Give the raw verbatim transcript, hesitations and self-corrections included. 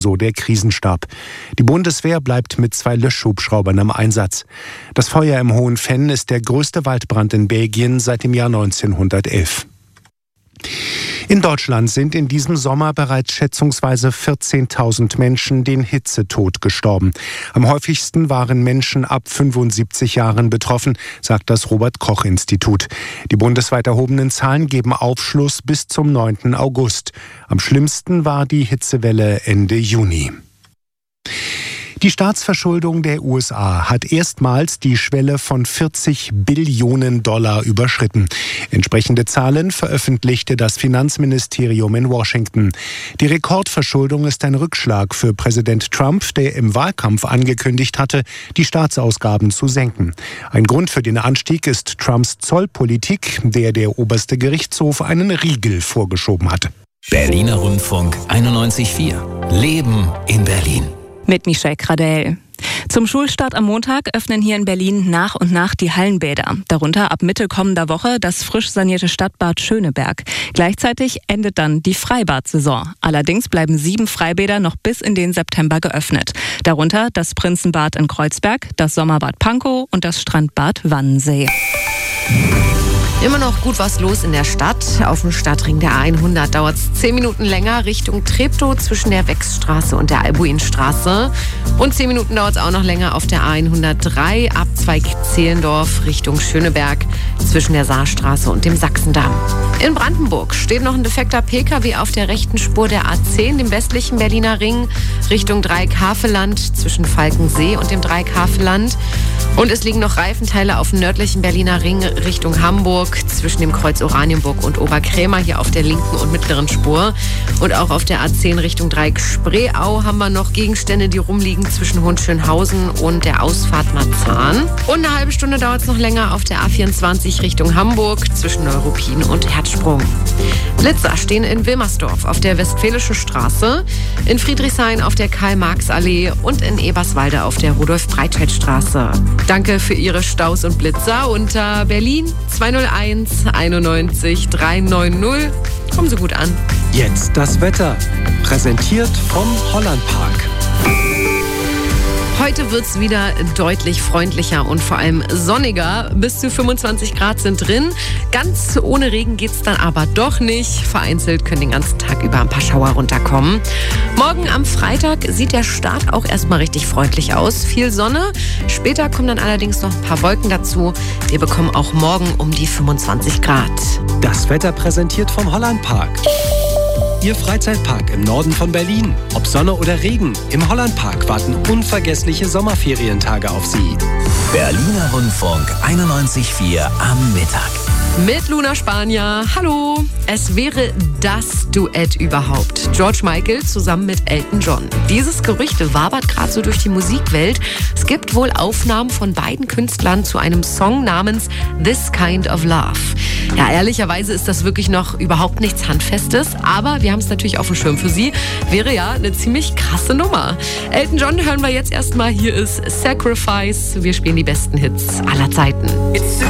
so der Krisenstab. Die Bundeswehr bleibt mit zwei Löschhubschraubern im Einsatz. Das Feuer im Hohen Venn ist der größte Waldbrand in Belgien seit dem Jahr neunzehnhundertelf. In Deutschland sind in diesem Sommer bereits schätzungsweise vierzehntausend Menschen den Hitzetod gestorben. Am häufigsten waren Menschen ab fünfundsiebzig Jahren betroffen, sagt das Robert-Koch-Institut. Die bundesweit erhobenen Zahlen geben Aufschluss bis zum neunten August. Am schlimmsten war die Hitzewelle Ende Juni. Die Staatsverschuldung der U S A hat erstmals die Schwelle von vierzig Billionen Dollar überschritten. Entsprechende Zahlen veröffentlichte das Finanzministerium in Washington. Die Rekordverschuldung ist ein Rückschlag für Präsident Trump, der im Wahlkampf angekündigt hatte, die Staatsausgaben zu senken. Ein Grund für den Anstieg ist Trumps Zollpolitik, der der oberste Gerichtshof einen Riegel vorgeschoben hatte. Berliner Rundfunk einundneunzig Komma vier. Leben in Berlin. Mit Michelle Kradell. Zum Schulstart am Montag öffnen hier in Berlin nach und nach die Hallenbäder. Darunter ab Mitte kommender Woche das frisch sanierte Stadtbad Schöneberg. Gleichzeitig endet dann die Freibad-Saison. Allerdings bleiben sieben Freibäder noch bis in den September geöffnet. Darunter das Prinzenbad in Kreuzberg, das Sommerbad Pankow und das Strandbad Wannsee. Immer noch gut was los in der Stadt. Auf dem Stadtring der A hundert dauert es zehn Minuten länger Richtung Treptow zwischen der Wechsstraße und der Albuinstraße. Und zehn Minuten dauert es auch noch länger auf der A hundertdrei Abzweig Zehlendorf Richtung Schöneberg zwischen der Saarstraße und dem Sachsendamm. In Brandenburg steht noch ein defekter P K W auf der rechten Spur der A zehn, dem westlichen Berliner Ring, Richtung Dreieck-Havelland zwischen Falkensee und dem Dreieck-Havelland. Und es liegen noch Reifenteile auf dem nördlichen Berliner Ring Richtung Hamburg zwischen dem Kreuz Oranienburg und Oberkrämer hier auf der linken und mittleren Spur. Und auch auf der A zehn Richtung Dreieck Spreeau haben wir noch Gegenstände, die rumliegen zwischen Hohenschönhausen und der Ausfahrt Marzahn. Und eine halbe Stunde dauert es noch länger auf der A vierundzwanzig Richtung Hamburg zwischen Neuruppin und Herzsprung. Blitzer stehen in Wilmersdorf auf der Westfälischen Straße, in Friedrichshain auf der Karl-Marx-Allee und in Eberswalde auf der Rudolf-Breitscheid-Straße. Danke für Ihre Staus und Blitzer unter Berlin zwei null eins einundneunzig dreihundertneunzig. Kommen Sie gut an. Jetzt das Wetter. Präsentiert vom Hollandpark. Heute wird es wieder deutlich freundlicher und vor allem sonniger. Bis zu fünfundzwanzig Grad sind drin. Ganz ohne Regen geht es dann aber doch nicht. Vereinzelt können den ganzen Tag über ein paar Schauer runterkommen. Morgen am Freitag sieht der Start auch erstmal richtig freundlich aus. Viel Sonne. Später kommen dann allerdings noch ein paar Wolken dazu. Wir bekommen auch morgen um die fünfundzwanzig Grad. Das Wetter präsentiert vom Hollandpark. Ihr Freizeitpark im Norden von Berlin. Ob Sonne oder Regen, im Hollandpark warten unvergessliche Sommerferientage auf Sie. Berliner Rundfunk einundneunzig Komma vier am Mittag. Mit Luna Spanier. Hallo. Es wäre das Duett überhaupt. George Michael zusammen mit Elton John. Dieses Gerücht wabert gerade so durch die Musikwelt. Es gibt wohl Aufnahmen von beiden Künstlern zu einem Song namens This Kind of Love. Ja, ehrlicherweise ist das wirklich noch überhaupt nichts Handfestes, aber wir haben es natürlich auf dem Schirm für Sie. Wäre ja eine ziemlich krasse Nummer. Elton John hören wir jetzt erstmal. Hier ist Sacrifice. Wir spielen die besten Hits aller Zeiten. It's